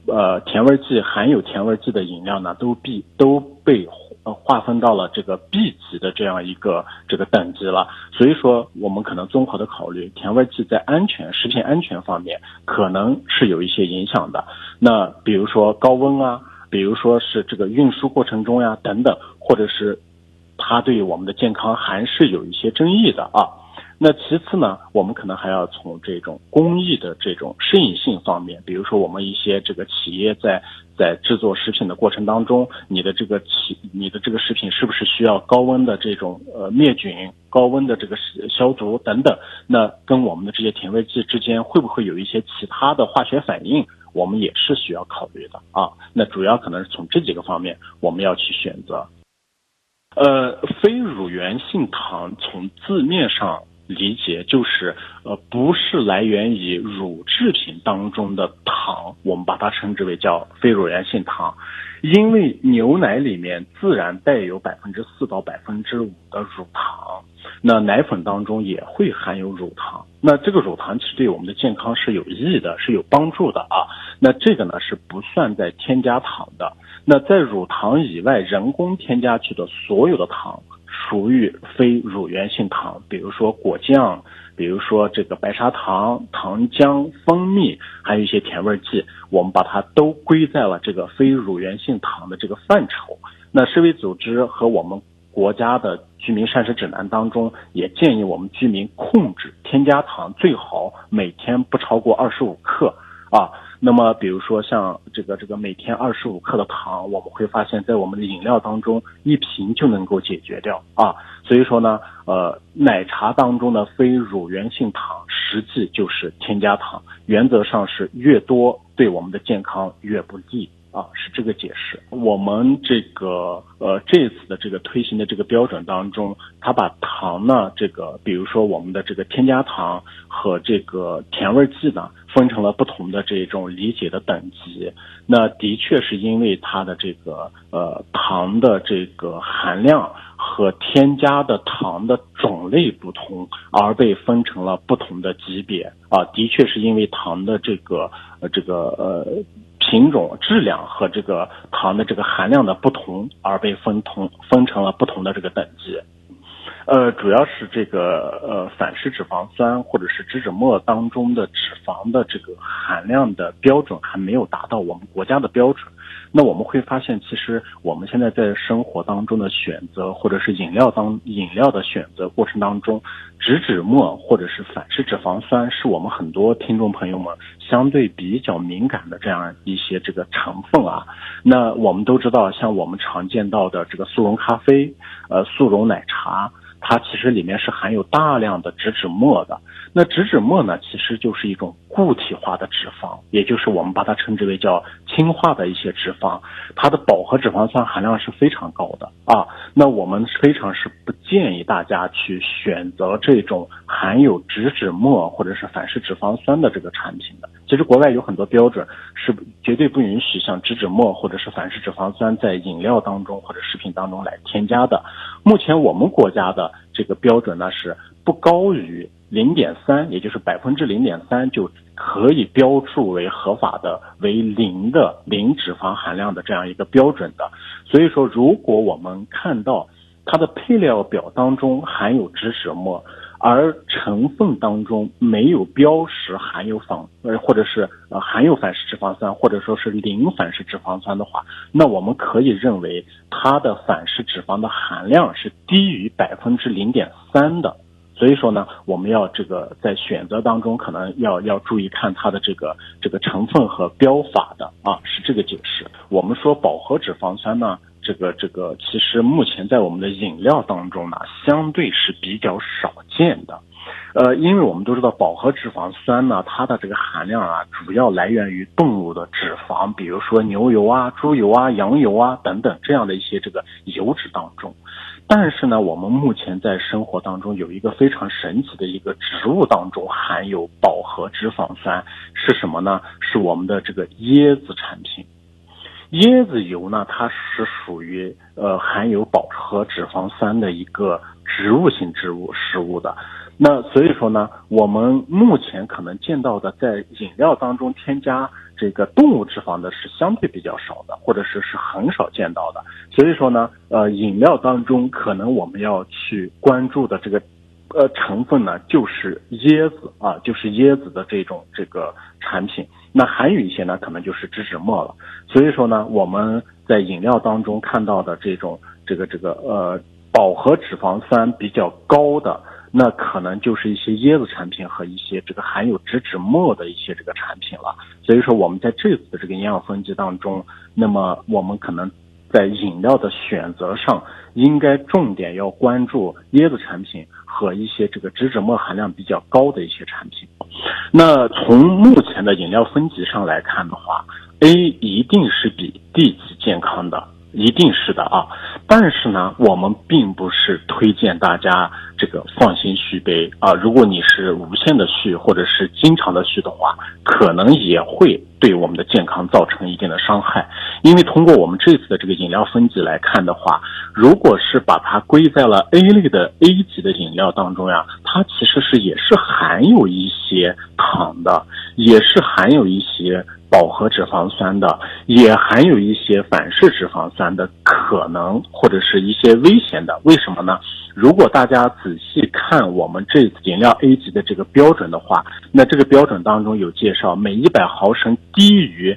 甜味剂含有甜味剂的饮料呢，都被划分到了这个 B 级的这样一个这个等级了。所以说我们可能综合的考虑，甜味剂在食品安全方面可能是有一些影响的。那比如说高温啊，比如说是这个运输过程中呀等等，或者是它对我们的健康还是有一些争议的啊。那其次呢，我们可能还要从这种工艺的这种适应性方面，比如说我们一些这个企业在制作食品的过程当中，你的这个食品是不是需要高温的这种灭菌、高温的这个消毒等等，那跟我们的这些甜味剂之间会不会有一些其他的化学反应，我们也是需要考虑的啊。那主要可能是从这几个方面我们要去选择。非乳源性糖从字面上理解就是不是来源于乳制品当中的糖，我们把它称之为叫非乳源性糖。因为牛奶里面自然带有4%到5%的乳糖，那奶粉当中也会含有乳糖，那这个乳糖其实对我们的健康是有益的，是有帮助的啊。那这个呢是不算在添加糖的。那在乳糖以外人工添加去的所有的糖属于非乳源性糖，比如说果酱，比如说这个白砂糖、糖浆、蜂蜜，还有一些甜味剂，我们把它都归在了这个非乳源性糖的这个范畴。那世卫组织和我们国家的居民膳食指南当中也建议我们居民控制添加糖，最好每天不超过25克啊。那么比如说像这个每天25克的糖，我们会发现在我们的饮料当中一瓶就能够解决掉啊。所以说呢奶茶当中的非乳源性糖实际就是添加糖，原则上是越多对我们的健康越不利啊，是这个解释。我们这次的这个推行的这个标准当中，它把糖呢比如说我们的这个添加糖和这个甜味剂呢分成了不同的这种理解的等级。那的确是因为它的这个糖的这个含量和添加的糖的种类不同而被分成了不同的级别啊。的确是因为糖的这个品种、质量和这个糖的这个含量的不同而被分成了不同的这个等级。主要是这个反式脂肪酸或者是脂脂末当中的脂肪的这个含量的标准还没有达到我们国家的标准。那我们会发现，其实我们现在在生活当中的选择，或者是饮料的选择过程当中，脂脂末或者是反式脂肪酸是我们很多听众朋友们相对比较敏感的这样一些这个成分啊。那我们都知道，像我们常见到的这个速溶咖啡、速溶奶茶，它其实里面是含有大量的脂脂末的。那脂脂末呢，其实就是一种固体化的脂肪，也就是我们把它称之为叫氢化的一些脂肪，它的饱和脂肪酸含量是非常高的啊。那我们非常是不建议大家去选择这种含有脂脂末或者是反式脂肪酸的这个产品的。其实国外有很多标准是绝对不允许像脂脂末或者是反式脂肪酸在饮料当中或者食品当中来添加的。目前我们国家的这个标准呢是不高于0.3，也就是0.3%就可以标注为合法的为零脂肪含量的这样一个标准的。所以说如果我们看到它的配料表当中含有脂脂末，而成分当中没有标识含有或者是含有反式脂肪酸，或者说是零反式脂肪酸的话，那我们可以认为它的反式脂肪的含量是低于0.3%的。所以说呢，我们要在选择当中可能要注意看它的这个成分和标法的啊，是这个解释。我们说饱和脂肪酸呢，其实目前在我们的饮料当中呢，相对是比较少见的。因为我们都知道饱和脂肪酸呢，它的这个含量啊，主要来源于动物的脂肪，比如说牛油啊、猪油啊、羊油啊等等这样的一些这个油脂当中。但是呢，我们目前在生活当中有一个非常神奇的一个植物当中含有饱和脂肪酸，是什么呢？是我们的这个椰子产品。椰子油呢，它是属于含有饱和脂肪酸的一个植物性食物的。那所以说呢，我们目前可能见到的在饮料当中添加这个动物脂肪的是相对比较少的，或者是很少见到的。所以说呢，饮料当中可能我们要去关注的这个成分呢，就是椰子啊，就是椰子的这个产品。那还有一些呢，可能就是植脂末了。所以说呢，我们在饮料当中看到的这个饱和脂肪酸比较高的，那可能就是一些椰子产品和一些这个含有植脂末的一些这个产品了。所以说我们在这次的这个营养分级当中，那么我们可能在饮料的选择上应该重点要关注椰子产品和一些这个植脂末含量比较高的一些产品。那从目前的饮料分级上来看的话， A 一定是比 D 级健康的，一定是的啊。但是呢，我们并不是推荐大家这个放心续杯啊。如果你是无限的续或者是经常的续的话，可能也会对我们的健康造成一定的伤害。因为通过我们这次的这个饮料分级来看的话，如果是把它归在了 A 类的 A 级的饮料当中呀，它其实也是含有一些糖的，也是含有一些饱和脂肪酸的，也含有一些反式脂肪酸的可能，或者是一些危险的。为什么呢？如果大家仔细看我们这次饮料 A 级的这个标准的话，那这个标准当中有介绍，每100毫升低于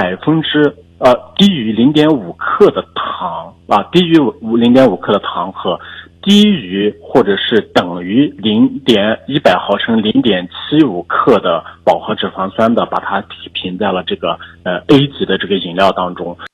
0.5克的糖啊，低于0.5克的糖和低于或者是等于100毫升0.75克的饱和脂肪酸的，把它评在了这个A 级的这个饮料当中。